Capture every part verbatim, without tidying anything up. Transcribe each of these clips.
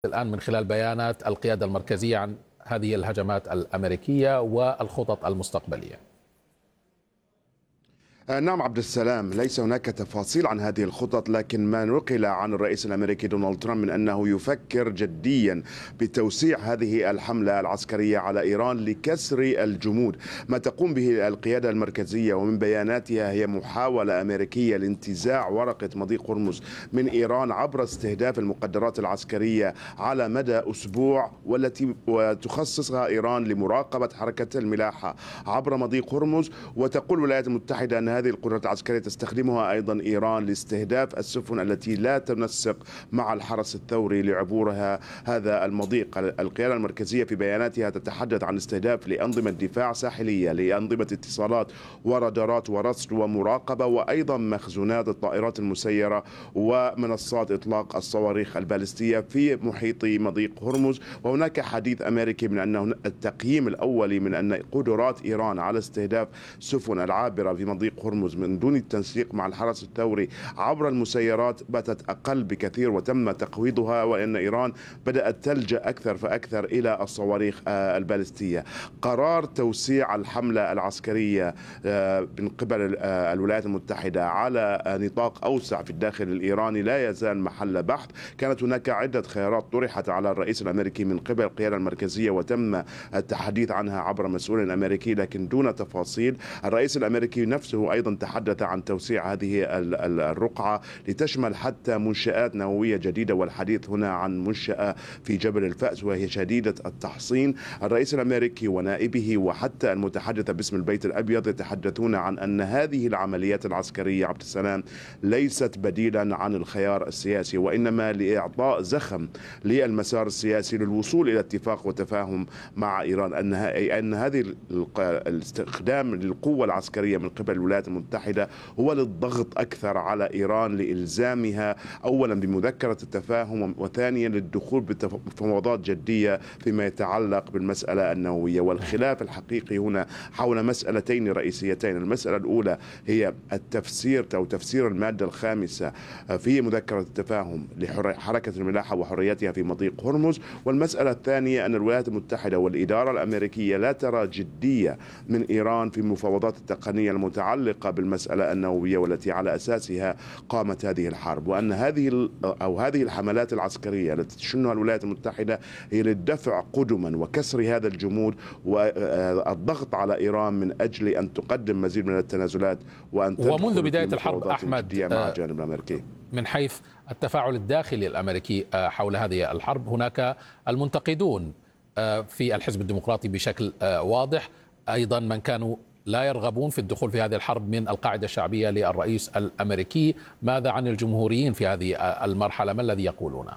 الآن من خلال بيانات القيادة المركزية عن هذه الهجمات الأمريكية والخطط المستقبلية. نعم عبد السلام، ليس هناك تفاصيل عن هذه الخطط، لكن ما نقل عن الرئيس الأمريكي دونالد ترامب من أنه يفكر جديا بتوسيع هذه الحملة العسكرية على إيران لكسر الجمود. ما تقوم به القيادة المركزية ومن بياناتها هي محاولة أمريكية لانتزاع ورقة مضيق هرمز من إيران عبر استهداف المقدرات العسكرية على مدى أسبوع، والتي تخصصها إيران لمراقبة حركة الملاحة عبر مضيق هرمز. وتقول الولايات المتحدة أن هذه القدرات العسكرية تستخدمها أيضا إيران لاستهداف السفن التي لا تنسق مع الحرس الثوري لعبورها هذا المضيق. القيادة المركزية في بياناتها تتحدث عن استهداف لأنظمة دفاع ساحلية، لأنظمة اتصالات ورادارات ورصد ومراقبة، وأيضا مخزونات الطائرات المسيرة ومنصات إطلاق الصواريخ البالستية في محيط مضيق هرمز. وهناك حديث أمريكي من أن التقييم الأولي من أن قدرات إيران على استهداف سفن العابرة في مضيق هرمز من دون التنسيق مع الحرس الثوري عبر المسيرات باتت أقل بكثير وتم تقويضها، وأن إيران بدأت تلجأ أكثر فأكثر إلى الصواريخ البالستية. قرار توسيع الحملة العسكرية من قبل الولايات المتحدة على نطاق أوسع في الداخل الإيراني لا يزال محل بحث. كانت هناك عدة خيارات طرحت على الرئيس الأمريكي من قبل القيادة المركزية وتم التحديث عنها عبر مسؤول أمريكي، لكن دون تفاصيل. الرئيس الأمريكي نفسه أيضا تحدث عن توسيع هذه الرقعة لتشمل حتى منشآت نووية جديدة، والحديث هنا عن منشأة في جبل الفأس وهي شديدة التحصين. الرئيس الأمريكي ونائبه وحتى المتحدث باسم البيت الأبيض يتحدثون عن أن هذه العمليات العسكرية عبد السلام ليست بديلا عن الخيار السياسي، وإنما لإعطاء زخم للمسار السياسي للوصول إلى اتفاق وتفاهم مع إيران. أن أن هذه الاستخدام للقوة العسكرية من قبل الولايات المتحدة هو للضغط أكثر على إيران لإلزامها أولا بمذكرة التفاهم، وثانيا للدخول بمفاوضات جدية فيما يتعلق بالمسألة النووية. والخلاف الحقيقي هنا حول مسألتين رئيسيتين. المسألة الأولى هي التفسير أو تفسير المادة الخامسة في مذكرة التفاهم لحركة الملاحة وحريتها في مضيق هرمز، والمسألة الثانية أن الولايات المتحدة والإدارة الأمريكية لا ترى جدية من إيران في المفاوضات التقنية المتعلقة بالمسألة النووية والتي على أساسها قامت هذه الحرب، وأن هذه أو هذه الحملات العسكرية التي تشنها الولايات المتحدة هي للدفع قدما وكسر هذا الجمود والضغط على إيران من أجل أن تقدم مزيد من التنازلات وأن ومنذ بداية الحرب أحمد مع الجانب الأمريكي. من حيث التفاعل الداخلي الأمريكي حول هذه الحرب، هناك المنتقدون في الحزب الديمقراطي بشكل واضح، أيضا من كانوا لا يرغبون في الدخول في هذه الحرب من القاعدة الشعبية للرئيس الأمريكي. ماذا عن الجمهوريين في هذه المرحلة؟ ما الذي يقولونه؟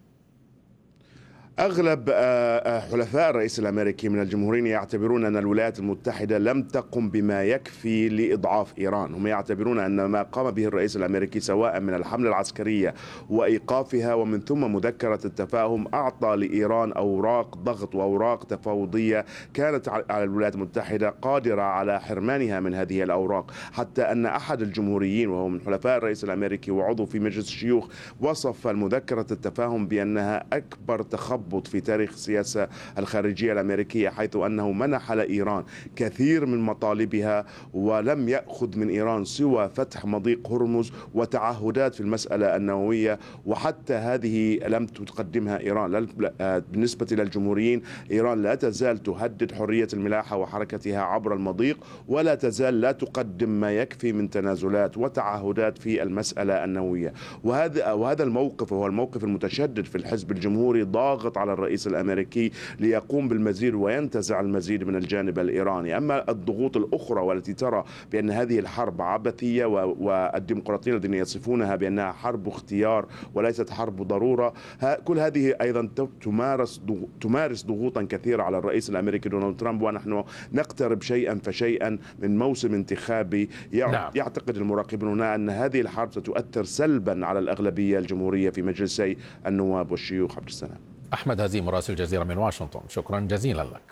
أغلب حلفاء الرئيس الأمريكي من الجمهوريين يعتبرون أن الولايات المتحدة لم تقم بما يكفي لإضعاف إيران. هم يعتبرون أن ما قام به الرئيس الأمريكي سواء من الحملة العسكرية وإيقافها ومن ثم مذكرة التفاهم أعطى لإيران أوراق ضغط وأوراق تفاوضية كانت على الولايات المتحدة قادرة على حرمانها من هذه الأوراق، حتى أن أحد الجمهوريين وهو من حلفاء الرئيس الأمريكي وعضو في مجلس الشيوخ وصف المذكرة التفاهم بأنها أكبر تخبط في تاريخ السياسة الخارجية الأمريكية، حيث أنه منح لإيران كثير من مطالبها ولم يأخذ من إيران سوى فتح مضيق هرمز وتعهدات في المسألة النووية، وحتى هذه لم تقدمها إيران. بالنسبة للجمهوريين، إيران لا تزال تهدد حرية الملاحة وحركتها عبر المضيق، ولا تزال لا تقدم ما يكفي من تنازلات وتعهدات في المسألة النووية. وهذا وهذا الموقف هو الموقف المتشدد في الحزب الجمهوري، ضاغط على الرئيس الأمريكي ليقوم بالمزيد وينتزع المزيد من الجانب الإيراني. أما الضغوط الأخرى والتي ترى بأن هذه الحرب عبثية والديمقراطيين الذين يصفونها بأنها حرب اختيار وليست حرب ضرورة، كل هذه أيضا تمارس تمارس ضغوطا كثيرة على الرئيس الأمريكي دونالد ترامب. ونحن نقترب شيئا فشيئا من موسم انتخابي. نعم. يعتقد المراقبون هنا أن هذه الحرب ستؤثر سلبا على الأغلبية الجمهورية في مجلسي النواب والشيوخ. عبد السلام. أحمد هزيم مراسل الجزيرة من واشنطن، شكرا جزيلا لك.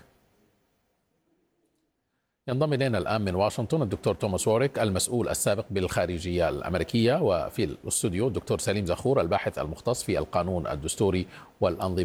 ينضم إلينا الآن من واشنطن الدكتور توماس ووريك المسؤول السابق بالخارجية الأمريكية، وفي الاستوديو الدكتور سليم زخور الباحث المختص في القانون الدستوري والأنظمة